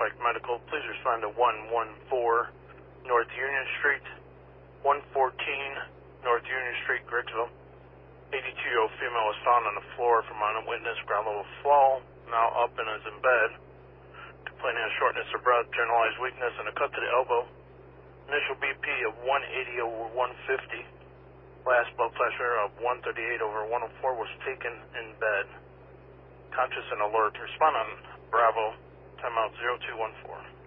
Pike Medical. Please respond to 114 North Union Street, 114 North Union Street, Grigsville. 82-year-old female was found on the floor from unwitnessed ground level fall, now up and is in bed. Complaining of shortness of breath, generalized weakness, and a cut to the elbow. Initial BP of 180 over 150. Last blood pressure of 138 over 104 was taken in bed. Conscious and alert. Respond on Bravo, timeout 0214.